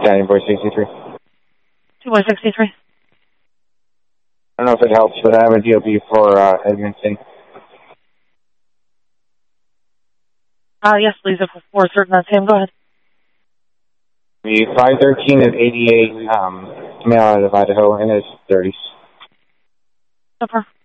Battalion Boy 63. 2 Boy 63. I don't know if it helps, but I have a DOB for Edmonton. Yes, please, if we're certain that's him, go ahead. The 513 is 88, male out of Idaho, in his 30s. Super.